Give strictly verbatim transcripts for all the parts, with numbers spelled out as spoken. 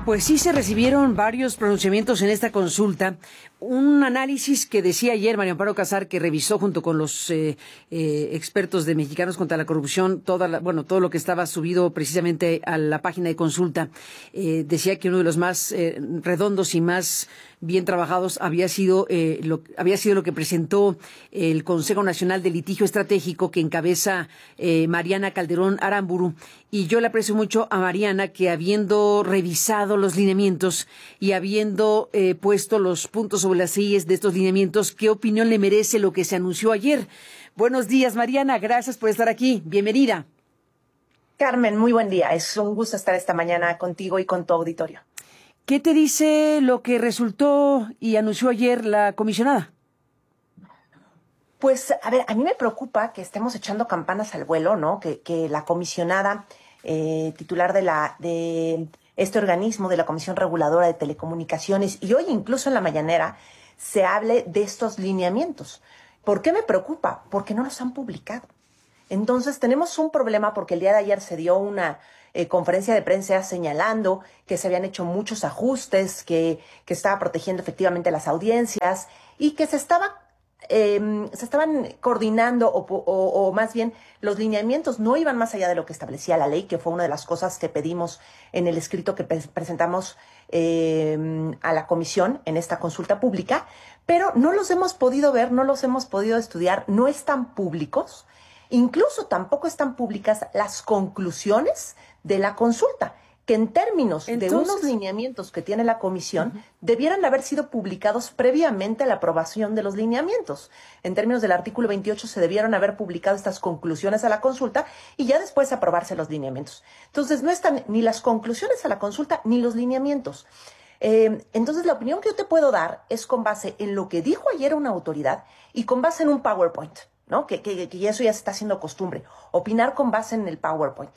Pues sí se recibieron varios pronunciamientos en esta consulta. Un análisis que decía ayer María Amparo Casar, que revisó junto con los eh, eh, expertos de Mexicanos contra la Corrupción, toda la, bueno, todo lo que estaba subido precisamente a la página de consulta, eh, decía que uno de los más eh, redondos y más bien trabajados había sido eh, lo había sido lo que presentó el Consejo Nacional de Litigio Estratégico, que encabeza eh, Mariana Calderón Aramburu. Y yo le aprecio mucho a Mariana, que habiendo revisado los lineamientos y habiendo eh, puesto los puntos sobre las sillas de estos lineamientos, ¿qué opinión le merece lo que se anunció ayer? Buenos días, Mariana, gracias por estar aquí. Bienvenida. Carmen, muy buen día. Es un gusto estar esta mañana contigo y con tu auditorio. ¿Qué te dice lo que resultó y anunció ayer la comisionada? Pues, a ver, a mí me preocupa que estemos echando campanas al vuelo, ¿no? Que, que la comisionada eh, titular de la de este organismo, de la Comisión Reguladora de Telecomunicaciones, y hoy incluso en la mañanera se hable de estos lineamientos. ¿Por qué me preocupa? Porque no los han publicado. Entonces tenemos un problema porque el día de ayer se dio una eh, conferencia de prensa señalando que se habían hecho muchos ajustes, que, que estaba protegiendo efectivamente las audiencias y que se estaba eh, se estaban coordinando o, o, o más bien los lineamientos no iban más allá de lo que establecía la ley, que fue una de las cosas que pedimos en el escrito que pre presentamos eh, a la comisión en esta consulta pública, pero no los hemos podido ver, no los hemos podido estudiar, no están públicos. Incluso tampoco están públicas las conclusiones de la consulta, que en términos Entonces, de unos lineamientos que tiene la comisión, uh-huh. debieran haber sido publicados previamente a la aprobación de los lineamientos. En términos del artículo veintiocho, se debieron haber publicado estas conclusiones a la consulta y ya después aprobarse los lineamientos. Entonces, no están ni las conclusiones a la consulta ni los lineamientos. Eh, entonces, la opinión que yo te puedo dar es con base en lo que dijo ayer una autoridad y con base en un PowerPoint. ¿No? Que, que, que eso ya se está haciendo costumbre, opinar con base en el PowerPoint.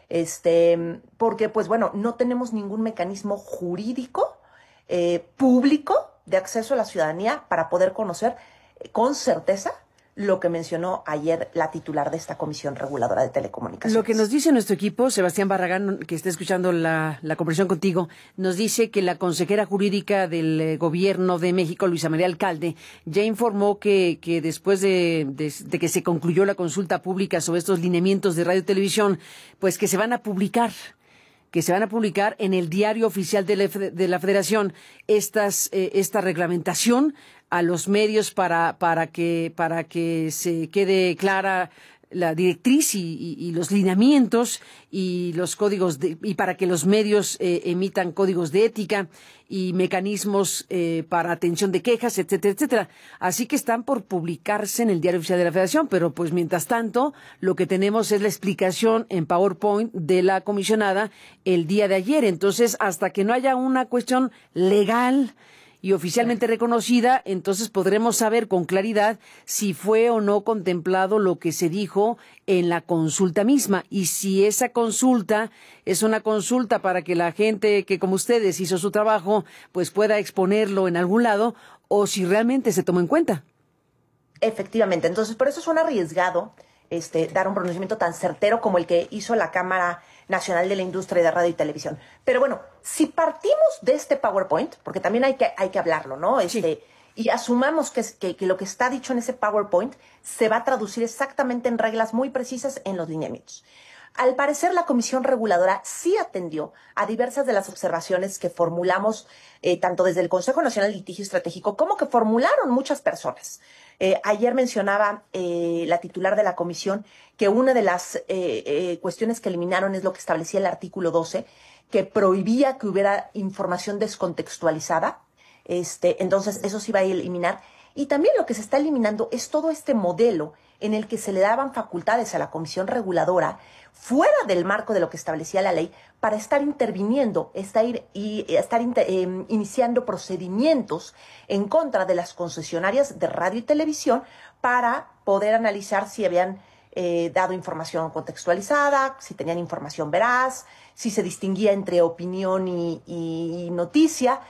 Este, porque, pues bueno, no tenemos ningún mecanismo jurídico eh, público de acceso a la ciudadanía para poder conocer eh, con certeza lo que mencionó ayer la titular de esta Comisión Reguladora de Telecomunicaciones. Lo que nos dice nuestro equipo, Sebastián Barragán, que está escuchando la, la conversación contigo, nos dice que la consejera jurídica del eh, Gobierno de México, Luisa María Alcalde, ya informó que, que después de, de, de que se concluyó la consulta pública sobre estos lineamientos de radio y televisión, pues que se van a publicar. que se van a publicar en el diario oficial de la, de la Federación estas eh, esta reglamentación a los medios para para que para que se quede clara la directriz y, y, y los lineamientos y los códigos de, y para que los medios eh, emitan códigos de ética y mecanismos eh, para atención de quejas, etcétera, etcétera. Así que están por publicarse en el Diario Oficial de la Federación, pero pues mientras tanto lo que tenemos es la explicación en PowerPoint de la comisionada el día de ayer. Entonces, hasta que no haya una cuestión legal y oficialmente reconocida, entonces podremos saber con claridad si fue o no contemplado lo que se dijo en la consulta misma y si esa consulta es una consulta para que la gente que como ustedes hizo su trabajo pues pueda exponerlo en algún lado o si realmente se tomó en cuenta. Efectivamente, entonces por eso es un arriesgado este, dar un pronunciamiento tan certero como el que hizo la Cámara Nacional de la Industria de Radio y Televisión. Pero bueno, si partimos de este PowerPoint, porque también hay que, hay que hablarlo, ¿no? Este, sí. Y asumamos que, que, que lo que está dicho en ese PowerPoint se va a traducir exactamente en reglas muy precisas en los lineamientos. Al parecer, la Comisión Reguladora sí atendió a diversas de las observaciones que formulamos eh, tanto desde el Consejo Nacional de Litigio Estratégico como que formularon muchas personas. Eh, ayer mencionaba eh, la titular de la comisión que una de las eh, eh, cuestiones que eliminaron es lo que establecía el artículo doce, que prohibía que hubiera información descontextualizada. Este, entonces, eso se iba a eliminar. Y también lo que se está eliminando es todo este modelo en el que se le daban facultades a la Comisión Reguladora fuera del marco de lo que establecía la ley para estar interviniendo, estar, y estar eh, iniciando procedimientos en contra de las concesionarias de radio y televisión para poder analizar si habían eh, dado información contextualizada, si tenían información veraz, si se distinguía entre opinión y, y noticia,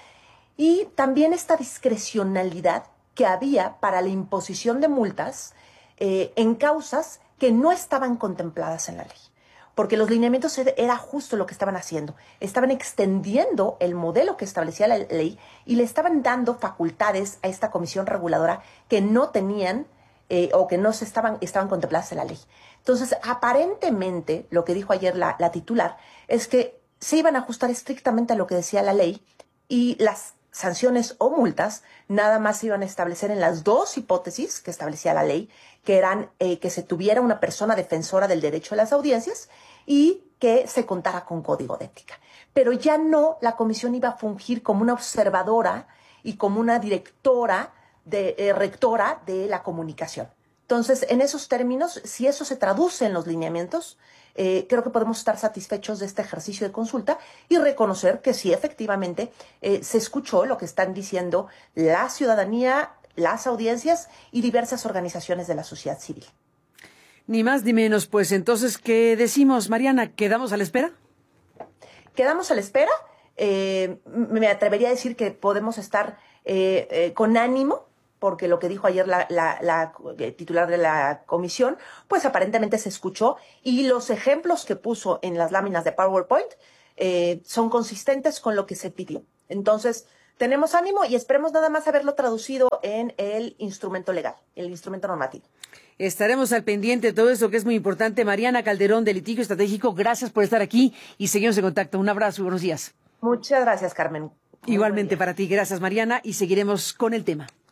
y también esta discrecionalidad que había para la imposición de multas eh, en causas que no estaban contempladas en la ley. porque los lineamientos era justo lo que estaban haciendo. Estaban extendiendo el modelo que establecía la ley y le estaban dando facultades a esta comisión reguladora que no tenían eh, o que no se estaban, estaban contempladas en la ley. Entonces, aparentemente, lo que dijo ayer la, la titular es que se iban a ajustar estrictamente a lo que decía la ley y las sanciones o multas nada más se iban a establecer en las dos hipótesis que establecía la ley, que eran eh, que se tuviera una persona defensora del derecho a las audiencias y que se contara con código de ética. Pero ya no la comisión iba a fungir como una observadora y como una directora, de, eh, rectora de la comunicación. Entonces, en esos términos, si eso se traduce en los lineamientos, eh, creo que podemos estar satisfechos de este ejercicio de consulta y reconocer que sí, efectivamente, eh, se escuchó lo que están diciendo la ciudadanía, las audiencias y diversas organizaciones de la sociedad civil. Ni más ni menos, pues entonces, ¿qué decimos, Mariana? ¿Quedamos a la espera? Quedamos a la espera. Eh, me atrevería a decir que podemos estar eh, eh, con ánimo, porque lo que dijo ayer la, la, la titular de la comisión, pues aparentemente se escuchó y los ejemplos que puso en las láminas de PowerPoint eh, son consistentes con lo que se pidió. Entonces, tenemos ánimo y esperemos nada más haberlo traducido en el instrumento legal, el instrumento normativo. Estaremos al pendiente de todo esto que es muy importante. Mariana Calderón, de Litigio Estratégico, gracias por estar aquí y seguimos en contacto. Un abrazo y buenos días. Muchas gracias, Carmen. Muy Igualmente para ti, gracias, Mariana, y seguiremos con el tema.